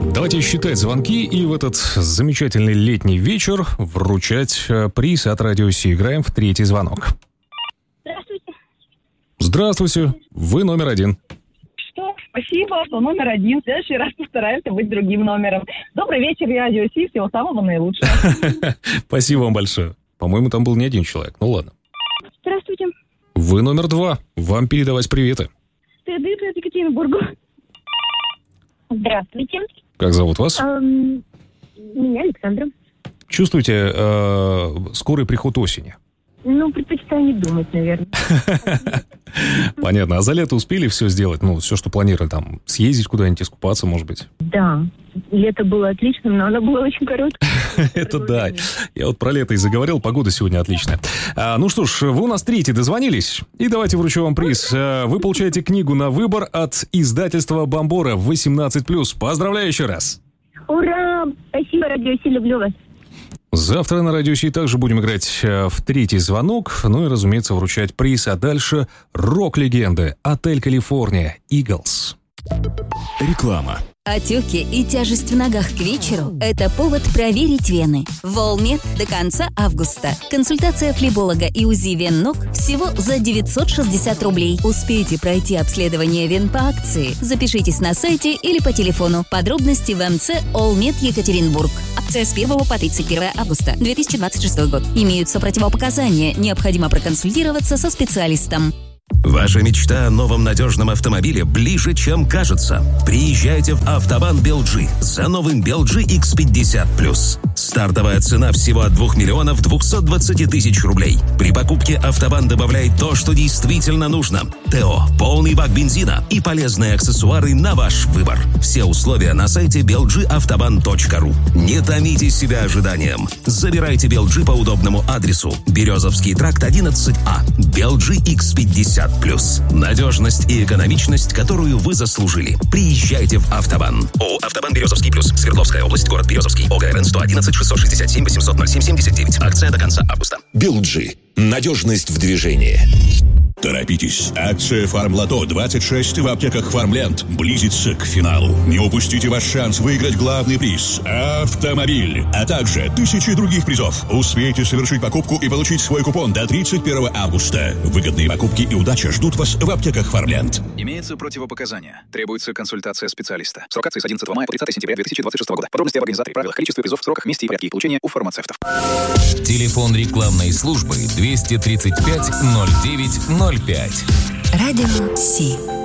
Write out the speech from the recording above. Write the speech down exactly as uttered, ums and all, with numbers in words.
Давайте считать звонки и в этот замечательный летний вечер вручать приз от Радио Си. Играем в третий звонок. Здравствуйте. Здравствуйте. Вы номер один. Что? Спасибо, что номер один. В следующий раз постараемся быть другим номером. Добрый вечер, Радио Си. Всего самого наилучшего. Спасибо вам большое. По-моему, там был не один человек. Ну ладно. Здравствуйте. Вы номер два. Вам передавать приветы. Привет от Екатеринбургу. Здравствуйте. Как зовут вас? Эм, меня Александра. Чувствуете э, скорый приход осени? Ну, предпочитаю не думать, наверное. Понятно. А за лето успели все сделать? Ну, все, что планировали, там, съездить куда-нибудь, искупаться, может быть? Да. Лето было отличным, но оно было очень короткое. Это да. Я вот про лето и заговорил, погода сегодня отличная. А, ну что ж, вы у нас третий дозвонились. И давайте вручу вам приз. А, вы получаете книгу на выбор от издательства «Бомбора» восемнадцать плюс. Поздравляю еще раз. Ура! Спасибо, Радио Си, люблю вас. Завтра на Радио Си также будем играть в третий звонок. Ну и, разумеется, вручать приз. А дальше рок-легенды. Отель «Калифорния», «Иглс». Реклама. Отеки и тяжесть в ногах к вечеру – это повод проверить вены. Волмед до конца августа. Консультация флеболога и УЗИ вен ног всего за девятьсот шестьдесят рублей. Успейте пройти обследование вен по акции. Запишитесь на сайте или по телефону. Подробности в МЦ «Олмед Екатеринбург». Акция с первого по тридцать первое августа две тысячи двадцать шестой год. Имеются противопоказания. Необходимо проконсультироваться со специалистом. Ваша мечта о новом надежном автомобиле ближе, чем кажется. Приезжайте в Автобан Белджи за новым Белджи икс пятьдесят плюс. Стартовая цена всего от двух миллионов двухсот двадцати тысяч рублей. При покупке Автобан добавляет то, что действительно нужно. ТО, полный бак бензина и полезные аксессуары на ваш выбор. Все условия на сайте белджи автобан точка ру. Не томите себя ожиданием. Забирайте Белджи по удобному адресу. Березовский тракт одиннадцать А. Белджи икс пятьдесят плюс. Надежность и экономичность, которую вы заслужили. Приезжайте в Автобан. ООО «Автобан Березовский плюс». Свердловская область, город Березовский. ОГРН сто одиннадцать шестьсот шестьдесят семь восемьсот ноль семь семьдесят девять. Акция до конца августа. Белджи. Надежность в движении. Торопитесь. Акция «Фармлото двадцать шесть» в аптеках «Фармленд» близится к финалу. Не упустите ваш шанс выиграть главный приз – автомобиль, а также тысячи других призов. Успейте совершить покупку и получить свой купон до тридцать первого августа. Выгодные покупки и удача ждут вас в аптеках «Фармленд». Имеются противопоказания. Требуется консультация специалиста. Срок акции с одиннадцатого мая по тридцатое сентября две тысячи двадцать шестого года. Подробности об организаторе, правилах, количестве призов, сроках, месте и порядке их получения у фармацевтов. Телефон рекламной службы двести тридцать пять ноль девять ноль пять. Радио Си.